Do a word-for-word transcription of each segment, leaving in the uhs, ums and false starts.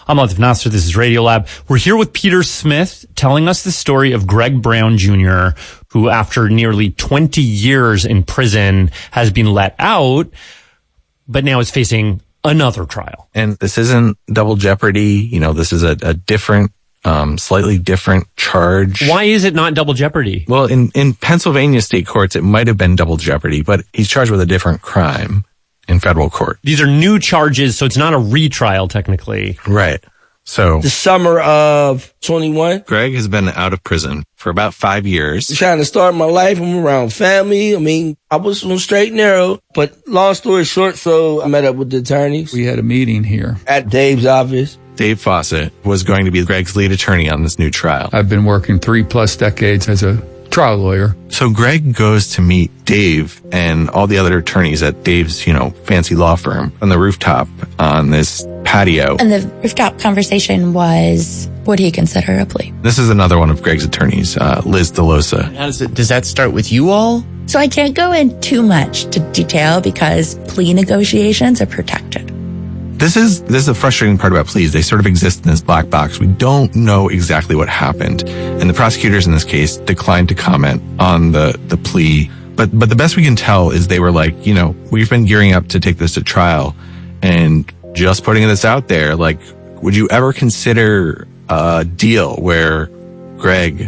I'm Latif Nasser. This is Radiolab. We're here with Peter Smith telling us the story of Greg Brown Junior, who after nearly twenty years in prison has been let out, but now is facing another trial. And this isn't double jeopardy. You know, this is a, a different, um, slightly different charge. Why is it not double jeopardy? Well, in, in Pennsylvania state courts, it might have been double jeopardy, but he's charged with a different crime in federal court. These are new charges, so it's not a retrial technically. Right. So the summer of twenty-one, Greg has been out of prison for about five years. Trying to start my life. I'm around family. I mean, I was on straight and narrow, but long story short, so I met up with the attorneys. We had a meeting here at Dave's office. Dave Fawcett was going to be Greg's lead attorney on this new trial. I've been working three plus decades as a trial lawyer. So Greg goes to meet Dave and all the other attorneys at Dave's, you know, fancy law firm on the rooftop on this patio. And the rooftop conversation was, would he consider a plea? This is another one of Greg's attorneys, uh, Liz DeLosa. How does it, does that start with you all? So I can't go in too much to detail because plea negotiations are protected. This is, this is the frustrating part about pleas. They sort of exist in this black box. We don't know exactly what happened. And the prosecutors in this case declined to comment on the, the plea. But, but the best we can tell is they were like, you know, we've been gearing up to take this to trial and just putting this out there. Like, would you ever consider a deal where Greg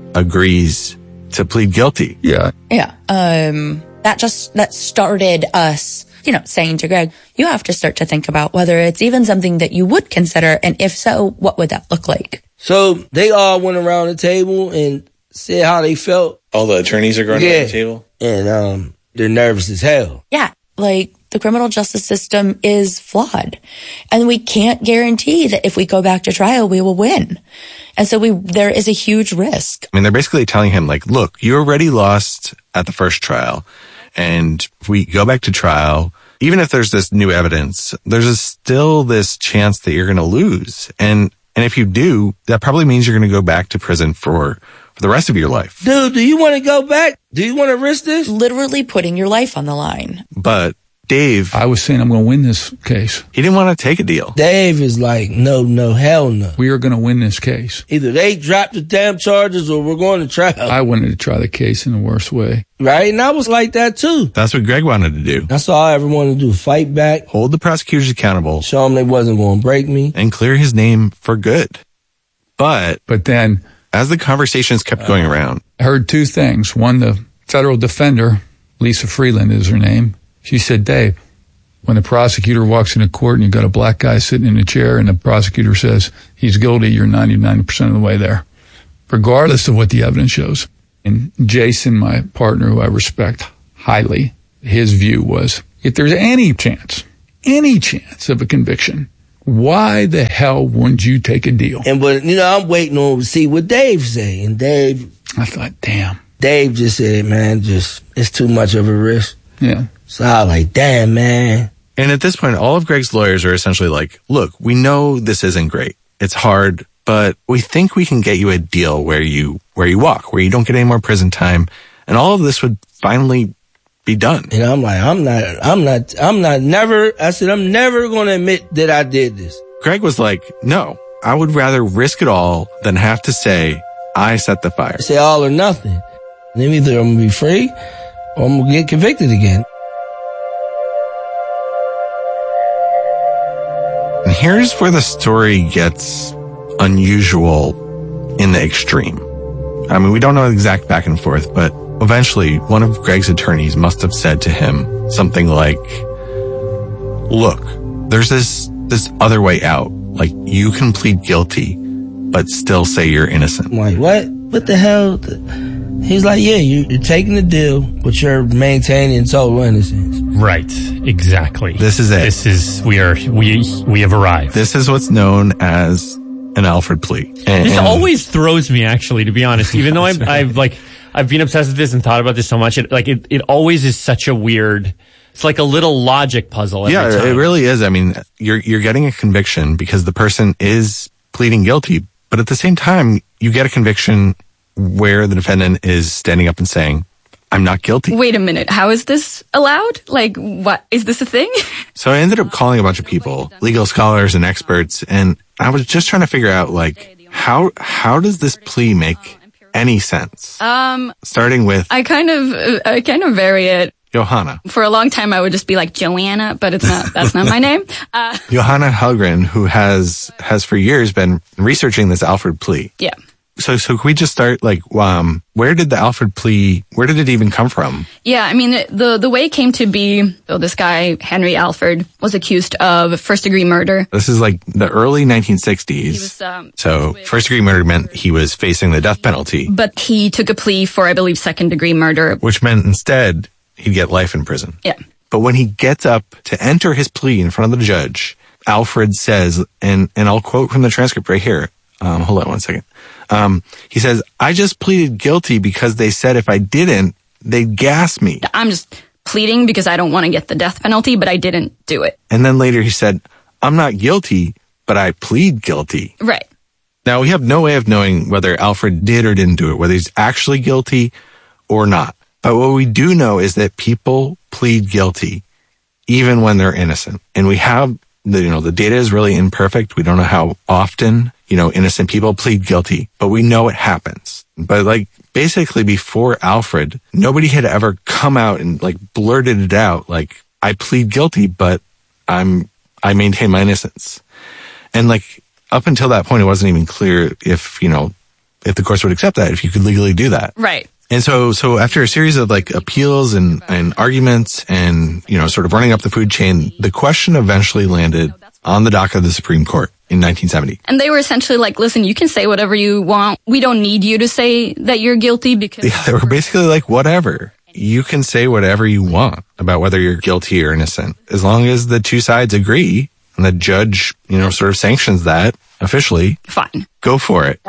agrees to plead guilty? Yeah. Yeah. Um, that just, that started us, you know, saying to Greg, you have to start to think about whether it's even something that you would consider. And if so, what would that look like? So they all went around the table and said how they felt. All the attorneys are going yeah. around the table? And um, they're nervous as hell. Yeah. Like the criminal justice system is flawed. And we can't guarantee that if we go back to trial, we will win. And so we, there is a huge risk. I mean, they're basically telling him like, look, you already lost at the first trial. And if we go back to trial, even if there's this new evidence, there's a, still this chance that you're going to lose. And, and if you do, that probably means you're going to go back to prison for, for the rest of your life. Dude, do you want to go back? Do you want to risk this? Literally putting your life on the line. But Dave, I was saying I'm going to win this case. He didn't want to take a deal. Dave is like, no, no, hell no. We are going to win this case. Either they drop the damn charges or we're going to trial. I wanted to try the case in the worst way. Right? And I was like that too. That's what Greg wanted to do. That's all I ever wanted to do. Fight back. Hold the prosecutors accountable. Show them they wasn't going to break me. And clear his name for good. But, but then, as the conversations kept going uh, around, I heard two things. One, the federal defender, Lisa Freeland is her name. She said, Dave, when the prosecutor walks into court and you've got a black guy sitting in a chair and the prosecutor says he's guilty, you're ninety-nine percent of the way there, regardless of what the evidence shows. And Jason, my partner, who I respect highly, his view was, if there's any chance, any chance of a conviction, why the hell wouldn't you take a deal? And but you know, I'm waiting on to see what Dave say. And Dave, I thought, damn. Dave just said, man, just it's too much of a risk. Yeah. So I was like, damn, man. And at this point, all of Greg's lawyers are essentially like, look, we know this isn't great. It's hard, but we think we can get you a deal where you, where you walk, where you don't get any more prison time. And all of this would finally be done. And I'm like, I'm not, I'm not, I'm not never, I said, I'm never going to admit that I did this. Greg was like, no, I would rather risk it all than have to say, I set the fire. I say all or nothing. And then either I'm going to be free or I'm going to get convicted again. And here's where the story gets unusual in the extreme. I mean, we don't know the exact back and forth, but eventually one of Greg's attorneys must have said to him something like, look, there's this, this other way out. Like, you can plead guilty, but still say you're innocent. I'm like, what? What the hell? He's like, yeah, you're taking the deal, but you're maintaining total innocence. Right. Exactly. This is it. This is, we are, we, we have arrived. This is what's known as an Alfred plea. And, this and always throws me, actually, to be honest, even though I've, I've like, I've been obsessed with this and thought about this so much. It, like, it, it always is such a weird, it's like a little logic puzzle every yeah, time. It really is. I mean, you're, you're getting a conviction because the person is pleading guilty, but at the same time, you get a conviction where the defendant is standing up and saying, I'm not guilty. Wait a minute. How is this allowed? Like, what? Is this a thing? So I ended up calling a bunch of people, legal scholars and experts, and I was just trying to figure out, like, how how does this plea make any sense? Um, Starting with I kind of, I kind of vary it. Johanna. For a long time, I would just be like Joanna, but it's not, that's not my name. Uh, Johanna Hellgren, who has, has for years been researching this Alford plea. Yeah. So, so can we just start, like, um, where did the Alford plea, where did it even come from? Yeah, I mean, the, the way it came to be, so this guy, Henry Alford, was accused of first degree murder. This is like the early nineteen sixties. He was, um, so first degree murder meant he was facing the death penalty. But he took a plea for, I believe, second degree murder. Which meant instead he'd get life in prison. Yeah. But when he gets up to enter his plea in front of the judge, Alfred says, and, and I'll quote from the transcript right here. Um, hold on one second. Um, he says, I just pleaded guilty because they said if I didn't, they'd gas me. I'm just pleading because I don't want to get the death penalty, but I didn't do it. And then later he said, I'm not guilty, but I plead guilty. Right. Now, we have no way of knowing whether Alfred did or didn't do it, whether he's actually guilty or not. But what we do know is that people plead guilty even when they're innocent. And we have the, you know, the data is really imperfect. We don't know how often, you know, innocent people plead guilty, but we know it happens. But like basically before Alfred, nobody had ever come out and like blurted it out. Like, I plead guilty, but I'm, I maintain my innocence. And like up until that point, it wasn't even clear if, you know, if the courts would accept that, if you could legally do that. Right. And so, so after a series of like appeals and, and arguments and, you know, sort of running up the food chain, the question eventually landed on the docket of the Supreme Court in nineteen seventy. And they were essentially like, listen, you can say whatever you want. We don't need you to say that you're guilty because... Yeah, they were basically like, whatever. You can say whatever you want about whether you're guilty or innocent, as long as the two sides agree and the judge, you know, sort of sanctions that officially. Fine. Go for it.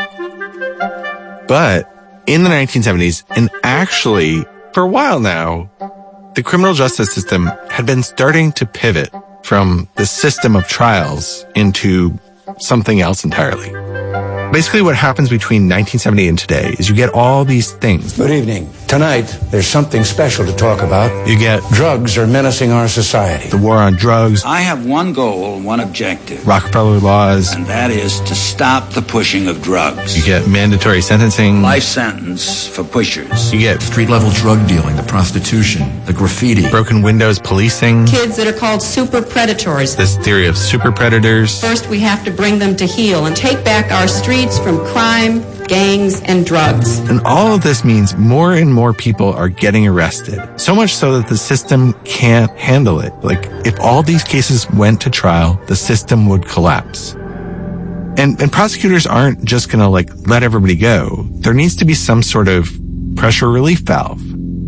But in the nineteen seventies, and actually for a while now, the criminal justice system had been starting to pivot from the system of trials into something else entirely. Basically, what happens between nineteen seventy and today is you get all these things. Good evening. Tonight, there's something special to talk about. You get drugs are menacing our society. The war on drugs. I have one goal, one objective. Rockefeller laws. And that is to stop the pushing of drugs. You get mandatory sentencing. Life sentence for pushers. You get street-level drug dealing, the prostitution, the graffiti. Broken windows policing. Kids that are called super predators. This theory of super predators. First, we have to bring them to heel and take back our streets from crime, gangs, and drugs. And all of this means more and more people are getting arrested. So much so that the system can't handle it. Like, if all these cases went to trial, the system would collapse. And, and prosecutors aren't just gonna, like, let everybody go. There needs to be some sort of pressure relief valve.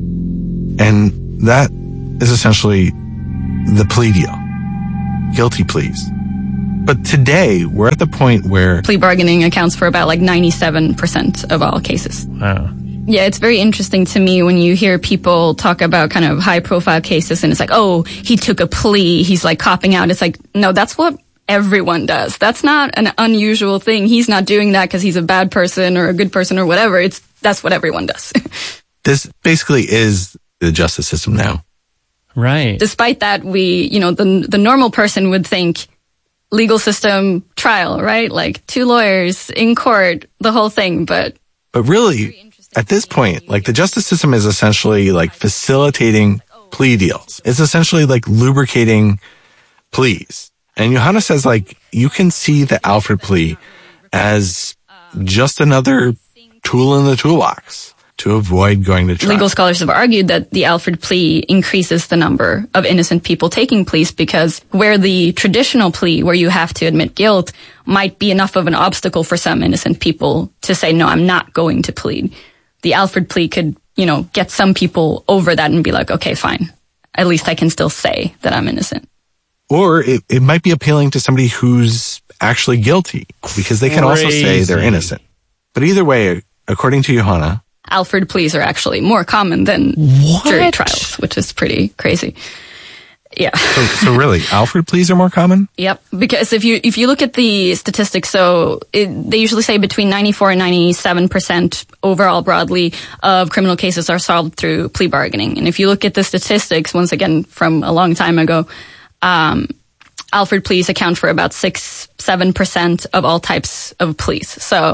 And that is essentially the plea deal. Guilty pleas. But today, we're at the point where plea bargaining accounts for about like ninety-seven percent of all cases. Wow. Yeah, it's very interesting to me when you hear people talk about kind of high profile cases and it's like, oh, he took a plea, he's like copping out. It's like, no, that's what everyone does. That's not an unusual thing. He's not doing that because he's a bad person or a good person or whatever. It's, that's what everyone does. This basically is the justice system now. Right. Despite that, we, you know, the the normal person would think, legal system trial, right? Like two lawyers in court, the whole thing. But but really, at this point, like the justice system is essentially like facilitating plea deals. It's essentially like lubricating pleas. And Johanna says, like, you can see the Alford plea as just another tool in the toolbox to avoid going to trial. Legal scholars have argued that the Alford plea increases the number of innocent people taking pleas because where the traditional plea, where you have to admit guilt, might be enough of an obstacle for some innocent people to say, no, I'm not going to plead. The Alford plea could, you know, get some people over that and be like, okay, fine. At least I can still say that I'm innocent. Or it, it might be appealing to somebody who's actually guilty because they can Crazy. also say they're innocent. But either way, according to Johanna, Alford pleas are actually more common than what? jury trials, which is pretty crazy. Yeah. So, so really, Alfred pleas are more common? Yep. Because if you if you look at the statistics, so it, they usually say between ninety-four and ninety-seven percent overall broadly of criminal cases are solved through plea bargaining. And if you look at the statistics, once again, from a long time ago, um, Alfred pleas account for about six, seven percent of all types of pleas. So,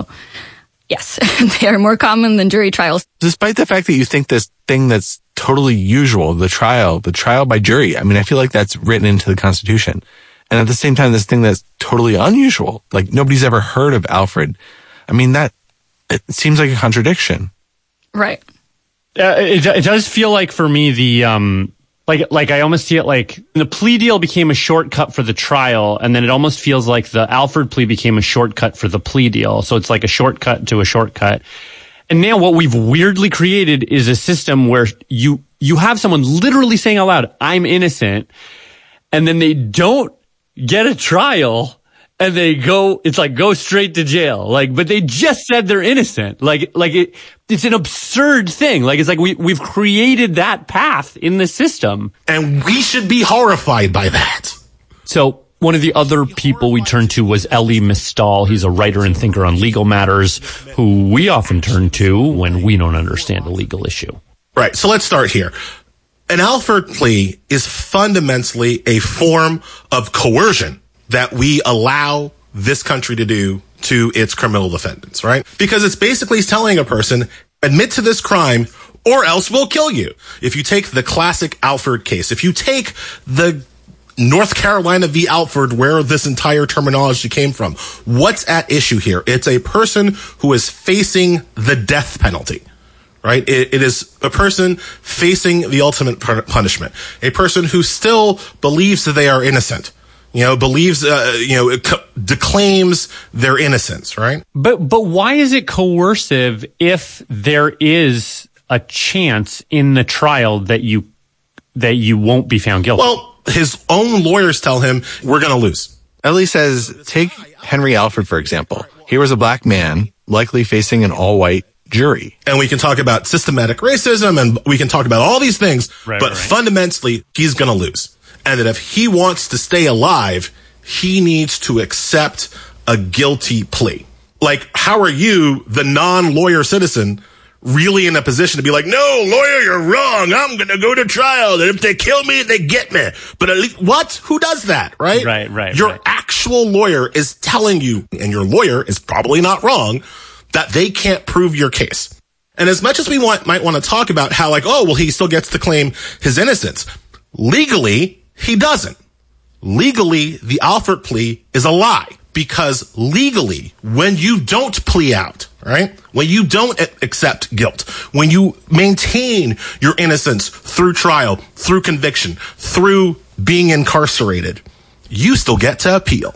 yes, they are more common than jury trials. Despite the fact that you think this thing that's totally usual, the trial, the trial by jury, I mean, I feel like that's written into the Constitution. And at the same time, this thing that's totally unusual, like nobody's ever heard of Alfred. I mean, that, it seems like a contradiction. Right. Uh, it, it does feel like for me, the, um, like, like I almost see it like the plea deal became a shortcut for the trial. And then it almost feels like the Alfred plea became a shortcut for the plea deal. So it's like a shortcut to a shortcut. And now what we've weirdly created is a system where you, you have someone literally saying out loud, I'm innocent. And then they don't get a trial and they go, it's like go straight to jail. Like, but they just said they're innocent. Like, like it, it's an absurd thing. Like, it's like we, we've created that path in the system. And we should be horrified by that. So, one of the other people we turned to was Elie Mystal. He's a writer and thinker on legal matters who we often turn to when we don't understand a legal issue. Right. So let's start here. An Alford plea is fundamentally a form of coercion that we allow this country to do to its criminal defendants, right? Because it's basically telling a person, admit to this crime or else we'll kill you. If you take the classic Alford case, if you take the North Carolina v. Alford, where this entire terminology came from, what's at issue here? It's a person who is facing the death penalty, right? It, it is a person facing the ultimate punishment, a person who still believes that they are innocent, you know, believes, uh, you know, co- declaims their innocence, right? But, but why is it coercive if there is a chance in the trial that you, that you won't be found guilty? Well, his own lawyers tell him, we're going to lose. Elie says, take Henry Alford, for example. He was a black man, likely facing an all-white jury. And we can talk about systematic racism and we can talk about all these things, right, but right. fundamentally, he's going to lose. And that if he wants to stay alive, he needs to accept a guilty plea. Like, how are you, the non-lawyer citizen, really in a position to be like, no, lawyer, you're wrong. I'm going to go to trial. And if they kill me, they get me. But at least, what? Who does that, right? Right, right. Your right. actual lawyer is telling you, and your lawyer is probably not wrong, that they can't prove your case. And as much as we want, might want to talk about how like, oh, well, he still gets to claim his innocence. Legally, he doesn't. Legally, the Alford plea is a lie. Because legally, when you don't plea out, right? When you don't accept guilt, when you maintain your innocence through trial, through conviction, through being incarcerated, you still get to appeal.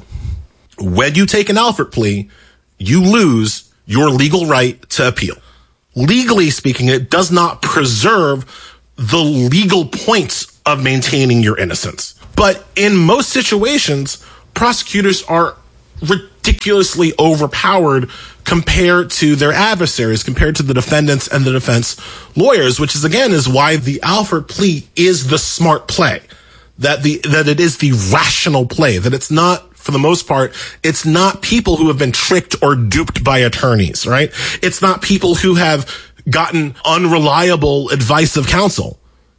When you take an Alford plea, you lose your legal right to appeal. Legally speaking, it does not preserve the legal points of maintaining your innocence. But in most situations, prosecutors are ridiculously overpowered compared to their adversaries, compared to the defendants and the defense lawyers, which is again is why the Alford plea is the smart play, that the that it is the rational play, that it's not, for the most part, it's not people who have been tricked or duped by attorneys, right? It's not people who have gotten unreliable advice of counsel.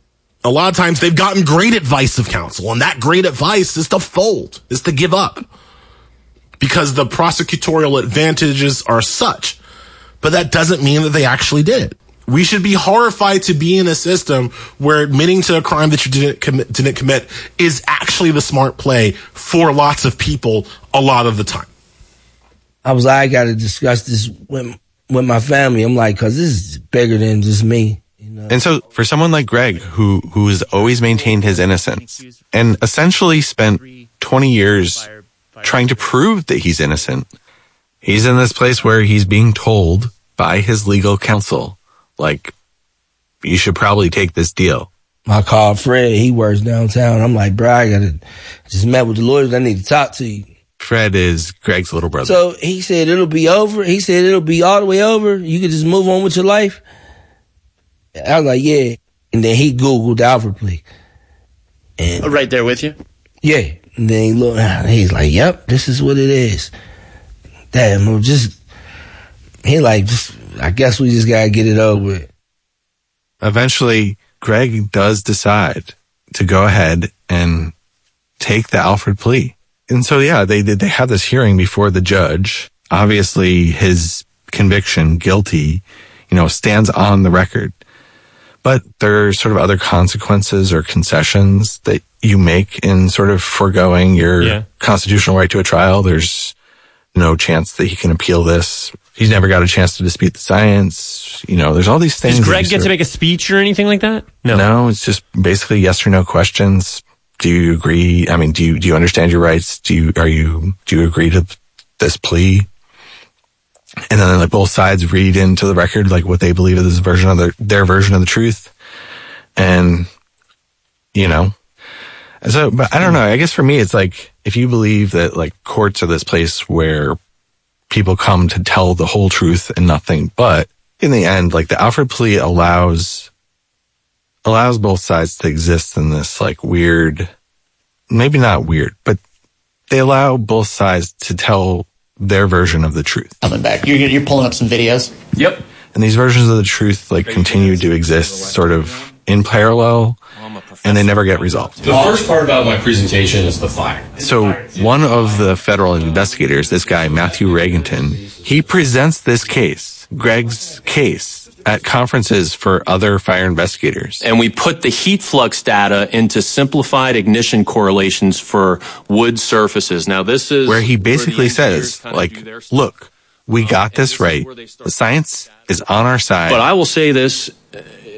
A lot of times they've gotten great advice of counsel, and that great advice is to fold, is to give up. Because the prosecutorial advantages are such. But that doesn't mean that they actually did. We should be horrified to be in a system where admitting to a crime that you didn't commit, didn't commit is actually the smart play for lots of people a lot of the time. I was like, I got to discuss this with, with my family. I'm like, because this is bigger than just me. You know? And so for someone like Greg, who who has always maintained his innocence and essentially spent twenty years trying to prove that he's innocent, he's in this place where he's being told by his legal counsel, like, you should probably take this deal. I called Fred. He works downtown. I'm like, bro, I gotta just met with the lawyers. I need to talk to you. Fred is Greg's little brother. So he said it'll be over. He said it'll be all the way over. You could just move on with your life. I was like, yeah. And then he Googled the Alford plea. And right there with you? Yeah. And then he looked out, he's like, yep, this is what it is. Damn, well, just, he like, just, I guess we just gotta get it over with. Eventually, Greg does decide to go ahead and take the Alford plea. And so, yeah, they they have this hearing before the judge. Obviously, his conviction, guilty, you know, stands on the record. But there are sort of other consequences or concessions that you make in sort of foregoing your yeah. constitutional right to a trial. There's no chance that he can appeal this. He's never got a chance to dispute the science. You know, there's all these things. Does Greg get to make a speech or anything like that? No. No, it's just basically yes or no questions. Do you agree? I mean, do you, do you understand your rights? Do you, are you, do you agree to this plea? And then like both sides read into the record, like what they believe is this version of the, their version of the truth. And, you know, so, but I don't know. I guess for me, it's like, if you believe that like courts are this place where people come to tell the whole truth and nothing but, in the end, like the Alford plea allows, allows both sides to exist in this like weird, maybe not weird, but they allow both sides to tell their version of the truth. Coming back. You're, you're pulling up some videos? Yep. And these versions of the truth like continue to exist sort of in parallel, and they never get resolved. The first part about my presentation is the fire. So one of the federal investigators, this guy, Matthew Regenton, he presents this case, Greg's case, at conferences for other fire investigators. And we put the heat flux data into simplified ignition correlations for wood surfaces. Now this is where he basically says, like, look, we got this right. The science is on our side. But I will say this uh,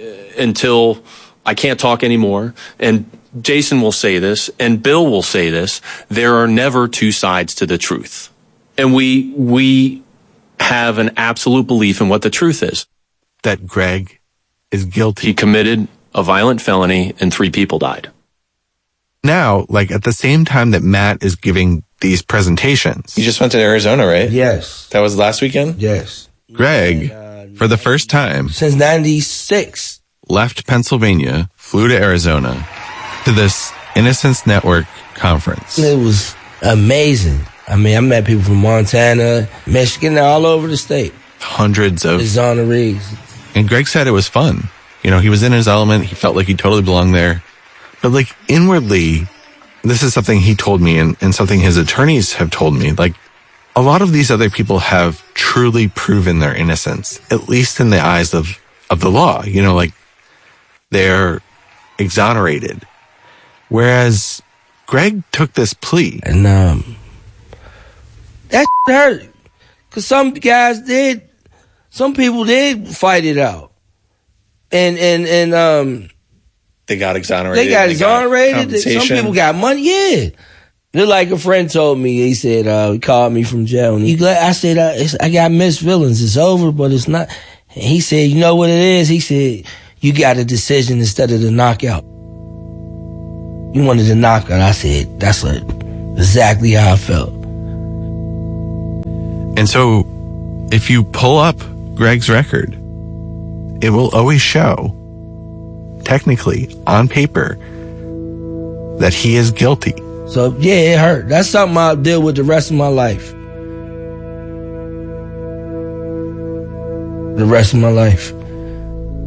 until I can't talk anymore, and Jason will say this, and Bill will say this, there are never two sides to the truth. And we, we have an absolute belief in what the truth is. That Greg is guilty. He committed a violent felony and three people died. Now, like at the same time that Matt is giving these presentations. You just went to Arizona, right? Yes. That was last weekend? Yes. Greg, and, uh, for the first time. Since ninety-six. Left Pennsylvania, flew to Arizona to this Innocence Network conference. It was amazing. I mean, I met people from Montana, Michigan, all over the state. Hundreds of exonerees. And Greg said it was fun. You know, he was in his element. He felt like he totally belonged there. But like inwardly, this is something he told me and, and something his attorneys have told me. Like a lot of these other people have truly proven their innocence, at least in the eyes of, of the law. You know, like they're exonerated. Whereas Greg took this plea. And, um, that hurt. Cause some guys did, some people did fight it out. And, and, and, um, they got exonerated. They got exonerated. Got some people got money. Yeah. Just like a friend told me, he said, uh, he called me from jail and he glad, I said, uh, it's, I got mixed feelings. It's over, but it's not. And he said, you know what it is? He said, you got a decision instead of the knockout. You wanted the knockout. I said, that's a, exactly how I felt. And so, if you pull up Greg's record, it will always show, technically, on paper, that he is guilty. So, yeah, it hurt. That's something I'll deal with the rest of my life. The rest of my life.